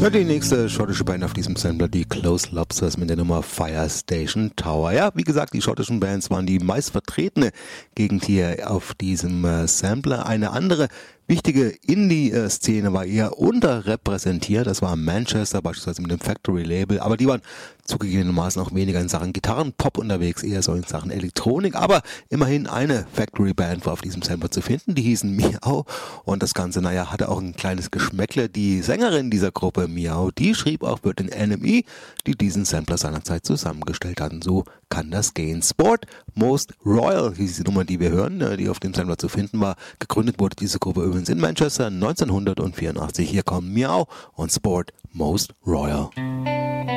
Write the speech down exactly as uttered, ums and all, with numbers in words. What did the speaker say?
Ja, die nächste schottische Band auf diesem Sampler, die Close Lobsters mit der Nummer Fire Station Tower. Ja, wie gesagt, die schottischen Bands waren die meistvertretene Gegend hier auf diesem äh, Sampler. Eine andere wichtige Indie-Szene war eher unterrepräsentiert. Das war Manchester, beispielsweise mit dem Factory-Label. Aber die waren zugegebenermaßen auch weniger in Sachen Gitarrenpop unterwegs, eher so in Sachen Elektronik. Aber immerhin eine Factory-Band war auf diesem Sampler zu finden. Die hießen Miau. Und das Ganze, naja, hatte auch ein kleines Geschmäckle. Die Sängerin dieser Gruppe, Miau, die schrieb auch für den N M E, die diesen Sampler seinerzeit zusammengestellt hatten. So kann das gehen. Sport Most Royal hieß die Nummer, die wir hören, die auf dem Sampler zu finden war. Gegründet wurde diese Gruppe übrigens in Manchester neunzehnhundertvierundachtzig. Hier kommen Miau und Sport Most Royal.